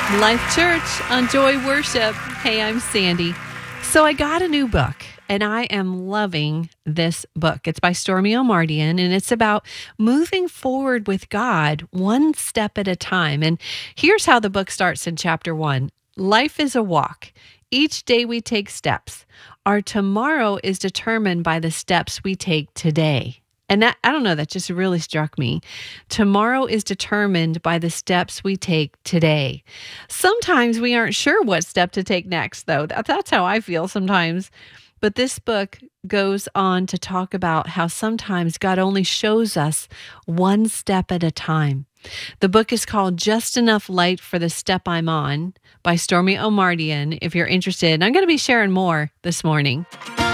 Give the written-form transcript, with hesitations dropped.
Life Church on Joy Worship. Hey, I'm Sandy. So I got a new book and I am loving this book. It's by Stormy Omartian and it's about moving forward with God one step at a time. And here's how the book starts in chapter 1. Life is a walk. Each day we take steps. Our tomorrow is determined by the steps we take today. And that, I don't know, that just really struck me. Tomorrow is determined by the steps we take today. Sometimes we aren't sure what step to take next, though. That's how I feel sometimes. But this book goes on to talk about how sometimes God only shows us one step at a time. The book is called Just Enough Light for the Step I'm On by Stormy Omartian, if you're interested. And I'm going to be sharing more this morning.